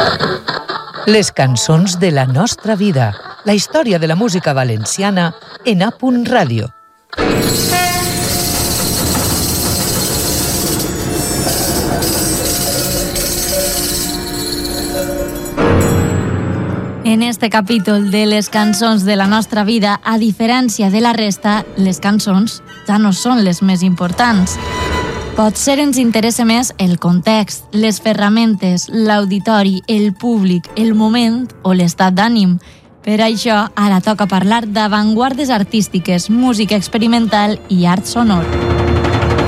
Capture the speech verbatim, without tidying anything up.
Les cançons de la nostra vida. La història de la música valenciana en A Punt Ràdio. En este capítol de les cançons de la nostra vida, a diferència de la resta, les cançons ja no són les més importants. Potser ens interessa més el context, les ferramentes, l'auditori, el públic, el moment o l'estat d'ànim. Per això, ara toca parlar d'avantguardes artístiques, música experimental i art sonor.